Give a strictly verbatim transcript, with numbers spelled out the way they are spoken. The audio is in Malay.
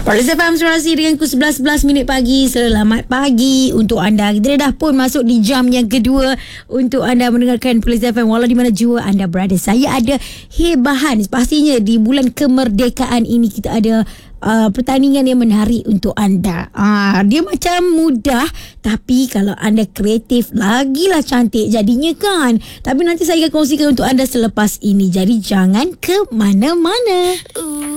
Police F M Surasi dengan pukul sebelas sebelas minit pagi. Selamat pagi untuk anda. Kita dah pun masuk di jam yang kedua untuk anda mendengarkan Police F M walau di mana jua anda berada. Saya ada hebahan. Pastinya di bulan kemerdekaan ini kita ada Uh, pertandingan yang menarik untuk anda. uh, Dia macam mudah, tapi kalau anda kreatif, lagilah cantik jadinya kan. Tapi nanti saya akan kongsikan untuk anda selepas ini. Jadi jangan ke mana-mana.